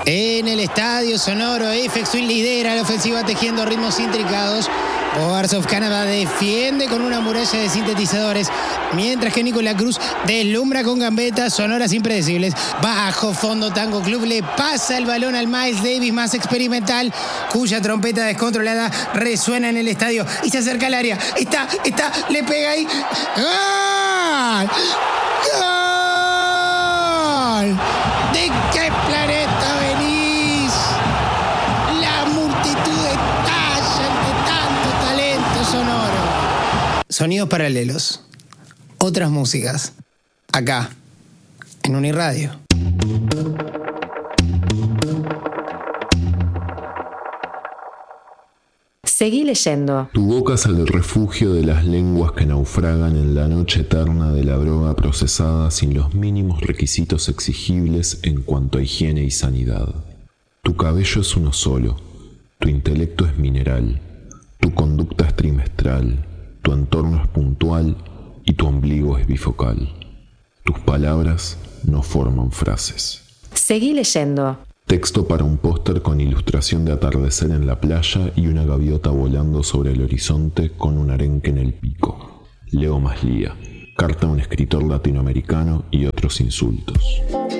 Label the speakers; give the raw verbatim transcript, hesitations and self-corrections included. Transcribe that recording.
Speaker 1: En el estadio sonoro, Aphex Twin lidera la ofensiva tejiendo ritmos intricados. Boards of Canada defiende con una muralla de sintetizadores, mientras que Nicolás Cruz deslumbra con gambetas sonoras impredecibles. Bajo fondo, Tango Club le pasa el balón al Miles Davis más experimental, cuya trompeta descontrolada resuena en el estadio y se acerca al área. Está, está, le pega ahí. ¡Gol! ¡Gol! ¿De qué planeta venís? La multitud estalla ante tanto talento sonoro. Sonidos paralelos. Otras músicas. Acá, en Uniradio.
Speaker 2: Seguí leyendo.
Speaker 3: Tu boca es el refugio de las lenguas que naufragan en la noche eterna de la droga procesada sin los mínimos requisitos exigibles en cuanto a higiene y sanidad. Tu cabello es uno solo, tu intelecto es mineral, tu conducta es trimestral, tu entorno es puntual y tu ombligo es bifocal. Tus palabras no forman frases.
Speaker 2: Seguí leyendo.
Speaker 3: Texto para un póster con ilustración de atardecer en la playa y una gaviota volando sobre el horizonte con un arenque en el pico. Leo Maslía. Carta a un escritor latinoamericano y otros insultos.